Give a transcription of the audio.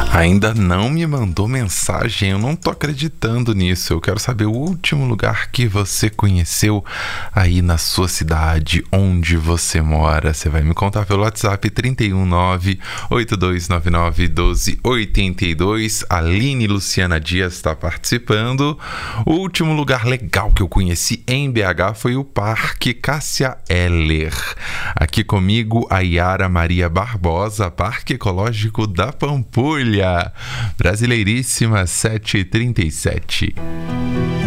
Ainda não me mandou mensagem, eu não tô acreditando nisso. Eu quero saber o último lugar que você conheceu aí na sua cidade, onde você mora. Você vai me contar pelo WhatsApp 319-8299-1282. Aline Luciana Dias está participando. O último lugar legal que eu conheci em BH foi o Parque Cássia Eller. Aqui comigo a Yara Maria Barbosa, Parque Ecológico da Pampulha. Brasileiríssima 7h37.